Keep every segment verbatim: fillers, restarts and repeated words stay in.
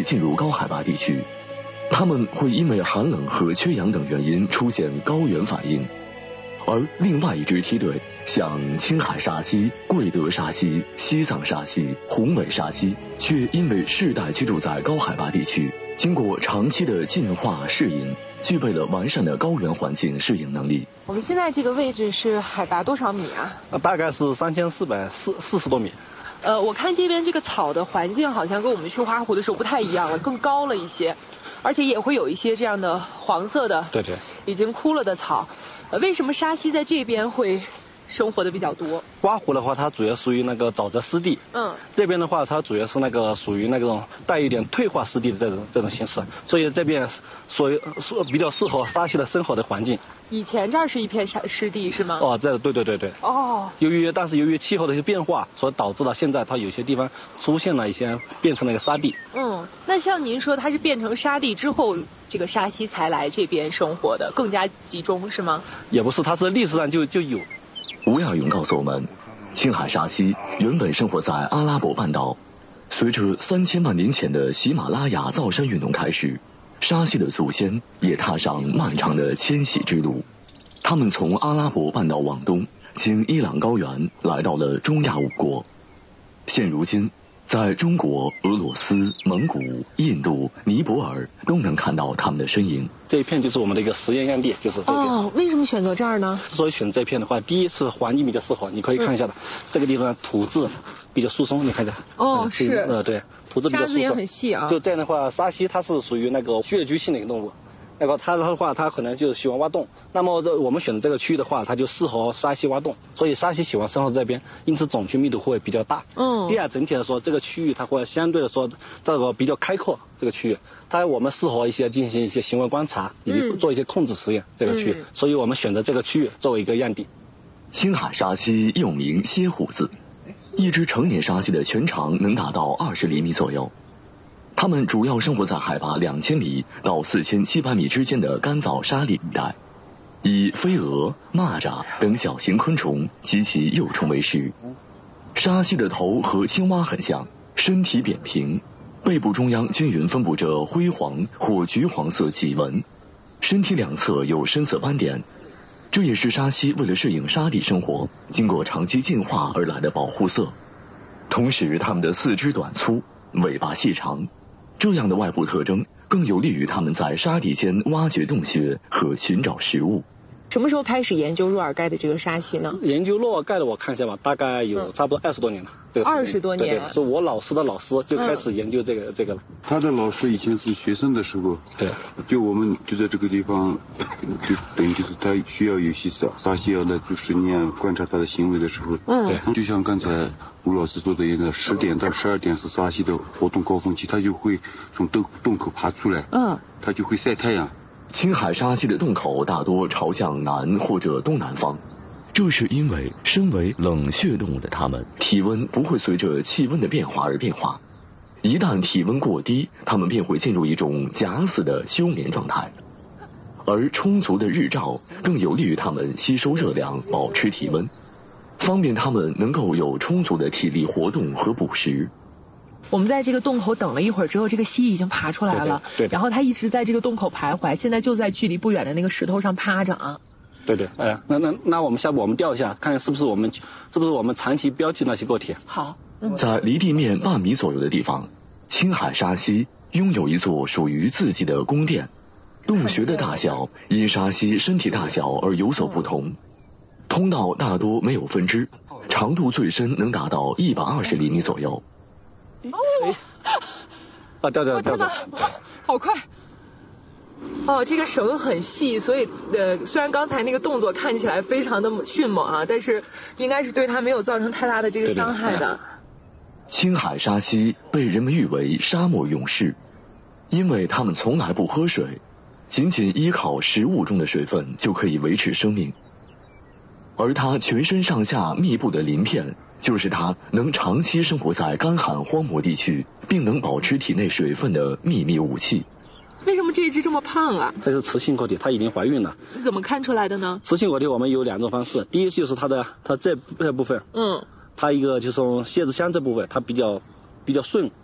进入高海拔地区，它们会因为寒冷和缺氧等原因出现高原反应。而另外一支梯队，像青海沙溪、贵德沙溪、西藏沙溪、宏伟沙溪，却因为世代居住在高海拔地区，经过长期的进化适应，具备了完善的高原环境适应能力。 我们现在这个位置是海拔多少米啊？ 大概是三千四百四四十多米。 呃，我看这边这个草的环境好像跟我们去花湖的时候不太一样了，更高了一些，而且也会有一些这样的黄色的， 对对， 已经枯了的草。呃，为什么沙溪在这边会生活的比较多？ 花湖的话，它主要属于那个沼泽湿地。 嗯， 这边的话，它主要是那个属于那种带一点退化湿地的这种这种形式，所以这边所以比较适合沙溪的生活的环境。 以前这儿是一片沙湿地是吗？ 哦，这对对对对。 哦。 由于但是由于气候的一些变化，所导致了现在它有些地方出现了一些变成了一个沙地。 嗯，那像您说它是变成沙地之后，这个沙溪才来这边生活的，更加集中是吗？ 也不是，它是历史上就就有。 吴亚勇告诉我们，青海沙溪原本生活在阿拉伯半岛，随着三千万年前的喜马拉雅造山运动开始，沙溪的祖先也踏上漫长的迁徙之路。他们从阿拉伯半岛往东，经伊朗高原来到了中亚五国。现如今，在中国、俄罗斯、蒙古、印度、尼泊尔都能看到他们的身影。 这一片就是我们的一个实验样地，就是这边。 哦，为什么选择这儿呢？ 之所以选这片的话，第一是环境比较适合，你可以看一下的，嗯、这个地方土质比较疏松，你看一下。 哦， 嗯、 是。 呃，对，土质比较疏松。 沙子也很细啊。 就这样的话，沙溪它是属于那个穴居性的一个动物。那个它的话，它可能就是喜欢挖洞。那么这我们选的这个区域的话，它就适合沙溪挖洞，所以沙溪喜欢生活在这边，因此种群密度会比较大。 嗯。 第二，整体来说，这个区域它会相对的说这个比较开阔，这个区域它我们适合一些进行一些行为观察以及做一些控制实验。嗯、这个区域，所以我们选择这个区域作为一个样地。 青海沙溪又名蝎虎子，一只成年沙溪的全长能达到二十厘米左右。它们主要生活在海拔两千米到四千七百米之间的干燥沙砾一带，以飞蛾、蚂蚱等小型昆虫及其幼虫为食。沙溪的头和青蛙很像，身体扁平，背部中央均匀分布着灰黄或橘黄色脊纹，身体两侧有深色斑点。这也是沙溪为了适应沙地生活，经过长期进化而来的保护色。同时，它们的四肢短粗，尾巴细长。这样的外部特征更有利于他们在沙地间挖掘洞穴和寻找食物。 什么时候开始研究若尔盖的这个沙溪呢？ 研究若尔盖的我看一下吧，大概有差不多二十多年了。这个二十多年， 对对，是我老师的老师就开始研究这个、嗯、这个了。 他的老师以前是学生的时候， 对， 就我们就在这个地方，就等于就是他需要有些沙沙溪要来做实验观察他的行为的时候， 嗯， 对，就像刚才吴老师说的一样，十点到十二点是沙溪的活动高峰期，他就会从洞洞口爬出来， 嗯， 他就会晒太阳。 青海沙溪的洞口大多朝向南或者东南方，这是因为身为冷血动物的它们，体温不会随着气温的变化而变化。一旦体温过低，它们便会进入一种假死的休眠状态。而充足的日照更有利于它们吸收热量，保持体温，方便它们能够有充足的体力活动和捕食。 我们在这个洞口等了一会儿之后，这个蜥已经爬出来了， 对对对， 然后它一直在这个洞口徘徊，现在就在距离不远的那个石头上趴着啊。 对对，哎呀，那那那我们下步我们调一下，看是不是我们是不是我们长期标记那些个体。 好， 嗯、在离地面半米左右的地方，青海沙溪拥有一座属于自己的宫殿，洞穴的大小因沙溪身体大小而有所不同。通道大多没有分支，长度最深能达到一百二十厘米左右。 哦， 啊，掉掉掉掉， 好快！哦，这个绳很细，所以呃，虽然刚才那个动作看起来非常的迅猛啊，但是应该是对它没有造成太大的这个伤害的。 青海沙溪被人们誉为沙漠勇士，因为他们从来不喝水，仅仅依靠食物中的水分就可以维持生命。而它全身上下密布的鳞片，就是它能长期生活在干旱荒漠地区，并能保持体内水分的秘密武器。 为什么这只这么胖啊？ 这是雌性个体，它已经怀孕了。 你怎么看出来的呢？ 雌性个体我们有两种方式，第一就是它的它这这部分， 嗯， 它一个就是从蝎子箱这部分，它比较比较顺，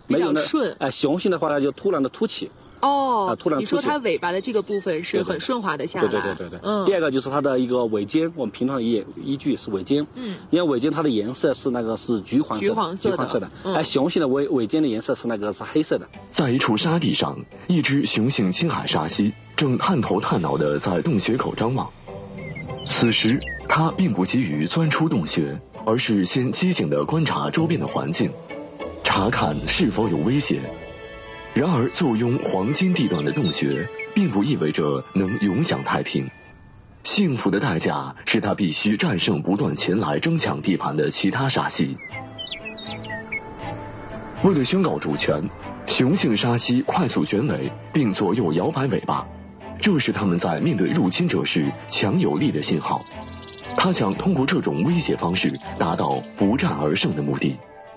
没有那顺。 哎、呃，雄性的话它就突然的凸起。 哦， 啊，突然你说它尾巴的这个部分是很顺滑的下来。 对对对对对。 嗯。 第二个就是它的一个尾尖，我们评判依依据是尾尖。 嗯。 因为尾尖它的颜色是那个是橘黄色的。 橘黄色的。 橘黄色的。 嗯。 哎，雄性的尾尾尖的颜色是那个是黑色的。 在一处沙地上，一只雄性青海沙蜥正探头探脑地在洞穴口张望。此时，它并不急于钻出洞穴，而是先机警地观察周边的环境，查看是否有危险。然而，坐拥黄金地段的洞穴，并不意味着能永享太平。幸福的代价是它必须战胜不断前来争抢地盘的其他沙蜥。为了宣告主权，雄性沙蜥快速卷尾，并左右摇摆尾巴，这是它们在面对入侵者时强有力的信号。它想通过这种威胁方式，达到不战而胜的目的。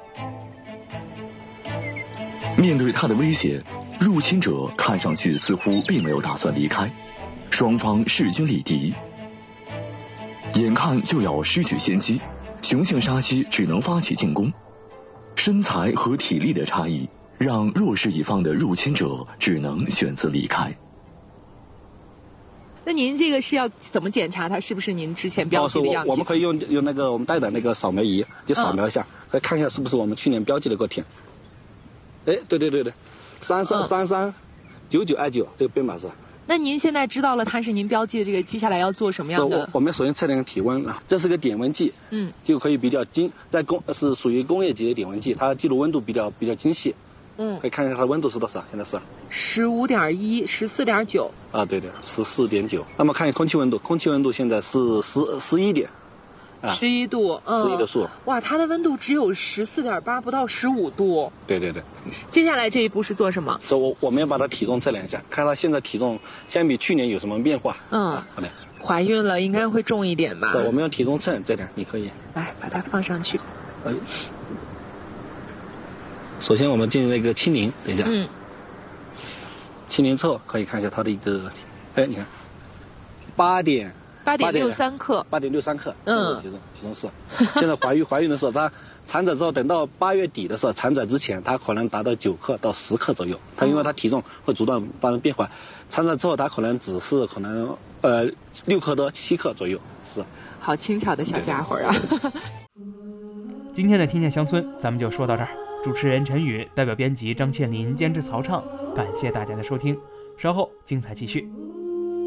面对他的威胁，入侵者看上去似乎并没有打算离开，双方势均力敌。眼看就要失去先机，雄性沙蜥只能发起进攻。身材和体力的差异让弱势一方的入侵者只能选择离开。 那您这个是要怎么检查它是不是您之前标记的样子？ 哦、我, 我们可以用用那个我们带的那个扫描仪，就扫描一下，嗯、可以看一下是不是我们去年标记的个田。哎，对对对对，三三三三九九二九这个编码是。 那您现在知道了它是您标记的这个，接下来要做什么样的？ 我我们首先测量体温啊，这是个点温计， 嗯， 就可以比较精，在工是属于工业级的点温计，它记录温度比较比较精细。 嗯， 可以看一下它的温度是多少？现在是十五点一，十四点九。 啊，对对，十四点九。那么看一下空气温度，空气温度现在是十十一点。 十一度， 嗯，十一的数。 哇，它的温度只有十四点八，不到十五度。 对对对。 接下来这一步是做什么？ 所以我我们要把它体重测量一下，看它现在体重相比去年有什么变化。 嗯， 啊、好的。 怀孕了应该会重一点吧？ 是，我们用体重秤这点，你可以来把它放上去。 哎。首先我们进行那个清零，等一下。 嗯。 清零之后可以看一下它的一个，哎，你看，八点。 八点六三克， 八点六三克， 嗯， 体重体重是。现在怀孕怀孕的时候，它产仔之后，等到八月底的时候，产仔之前，它可能达到九克到十克左右。它因为它体重会不断发生变化，产仔之后，它可能只是可能呃六克多七克左右。是。 好轻巧的小家伙啊！ 今天的听见乡村咱们就说到这儿。主持人陈宇，代表编辑张倩林，监制曹畅，感谢大家的收听。稍后精彩继续。